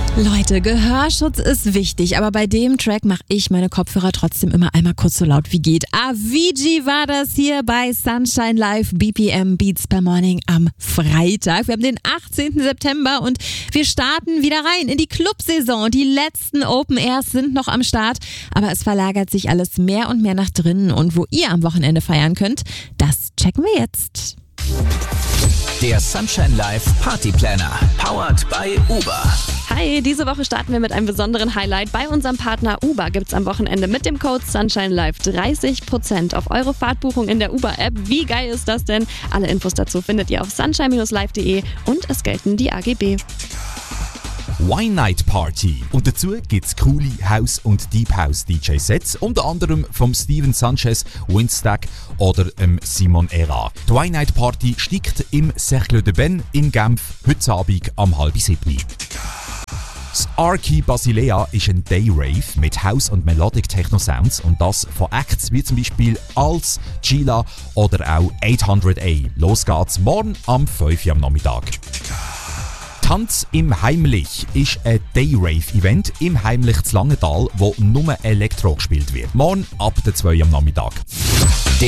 Leute, Gehörschutz ist wichtig, aber bei dem Track mache ich meine Kopfhörer trotzdem immer einmal kurz so laut wie geht. Avicii war das hier bei Sunshine Live BPM Beats per Morning am Freitag. Wir haben den 18. September und wir starten wieder rein in die Clubsaison. Die letzten Open Airs sind noch am Start, aber es verlagert sich alles mehr und mehr nach drinnen und wo ihr am Wochenende feiern könnt, das checken wir jetzt. Der Sunshine Live Party Planner, powered by Uber. Hi, diese Woche starten wir mit einem besonderen Highlight. Bei unserem Partner Uber gibt's am Wochenende mit dem Code Sunshine Live 30% auf eure Fahrtbuchung in der Uber-App. Wie geil ist das denn? Alle Infos dazu findet ihr auf sunshine-live.de und es gelten die AGB. Wine Night Party. Und dazu gibt's coole House- und Deep House DJ-Sets, unter anderem vom Steven Sanchez, Windstack oder Simon Era. Die Wine Night Party steigt im Cercle de Ben in Genf heute Abend am 6:30. Das Arki Basilea ist ein Day-Rave mit House- und Melodic Techno-Sounds und das von Acts wie zum Beispiel Als, Gila oder auch 800A. Los geht's morgen am 5 Uhr am Nachmittag. Tanz im Heimlich ist ein Day-Rave-Event im Heimlich zu Langenthal, wo nur Elektro gespielt wird. Morgen ab der 2 Uhr am Nachmittag.